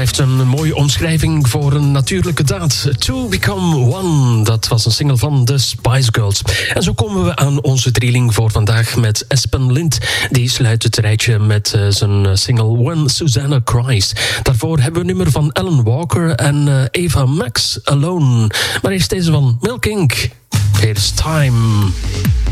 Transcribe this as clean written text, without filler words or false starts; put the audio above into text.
heeft een mooie omschrijving voor een natuurlijke daad. To Become One, dat was een single van de Spice Girls. En zo komen we aan onze drieling voor vandaag met Espen Lind. Die sluit het rijtje met zijn single When Susanna Cries. Daarvoor hebben we een nummer van Alan Walker en Eva Max, Alone. Maar eerst deze van Milk Inc. Here's Time.